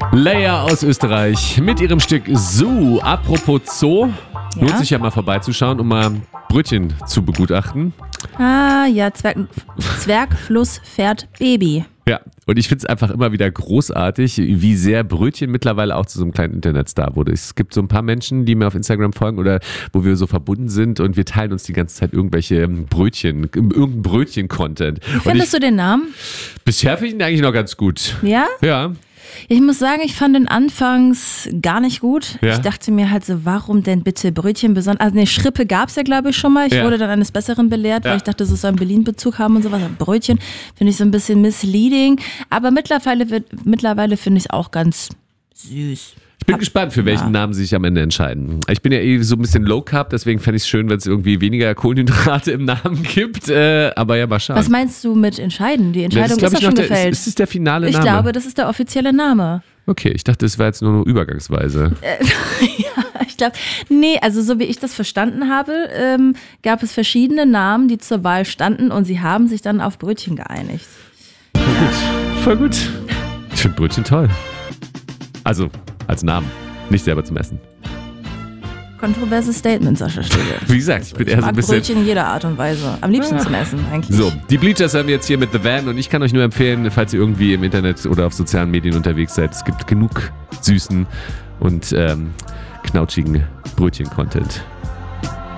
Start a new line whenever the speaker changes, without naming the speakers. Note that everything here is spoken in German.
Leia aus Österreich mit ihrem Stück Zoo. Apropos Zoo, lohnt sich ja mal vorbeizuschauen, um mal Brötchen zu begutachten.
Ah ja, Zwergfluss fährt Baby.
Ja, und ich finde es einfach immer wieder großartig, wie sehr Brötchen mittlerweile auch zu so einem kleinen Internetstar wurde. Es gibt so ein paar Menschen, die mir auf Instagram folgen oder wo wir so verbunden sind und wir teilen uns die ganze Zeit irgendeinen Brötchen-Content.
Wie findest du den Namen?
Bisher finde ich ihn eigentlich noch ganz gut.
Ja?
Ja.
Ich muss sagen, ich fand den anfangs gar nicht gut.
Ja.
Ich dachte mir halt so, warum denn bitte Brötchen besonders? Also eine Schrippe gab es ja, glaube ich, schon mal. Ich wurde dann eines Besseren belehrt, weil ich dachte, das soll einen Berlin-Bezug haben und sowas. Brötchen finde ich so ein bisschen misleading. Aber mittlerweile finde ich es auch ganz süß.
Ich bin gespannt, für welchen Namen sie sich am Ende entscheiden. Ich bin ja so ein bisschen Low Carb, deswegen fände ich es schön, wenn es irgendwie weniger Kohlenhydrate im Namen gibt. Aber ja, mal schauen.
Was meinst du mit entscheiden? Die Entscheidung ist doch schon gefällt.
Ist es der finale Name?
Ich glaube, das ist der offizielle Name.
Okay, ich dachte, das war jetzt nur eine Übergangsweise.
Ja, ich glaube, also so wie ich das verstanden habe, gab es verschiedene Namen, die zur Wahl standen und sie haben sich dann auf Brötchen geeinigt.
Voll gut. Ich finde Brötchen toll. Also, als Namen, nicht selber zum Essen.
Kontroverses Statement, Sascha Stege.
Wie gesagt, ich bin eher so ein bisschen...
Brötchen in jeder Art und Weise. Am liebsten zum Essen eigentlich.
So, die Bleachers haben wir jetzt hier mit The Van und ich kann euch nur empfehlen, falls ihr irgendwie im Internet oder auf sozialen Medien unterwegs seid, es gibt genug süßen und knautschigen Brötchen-Content.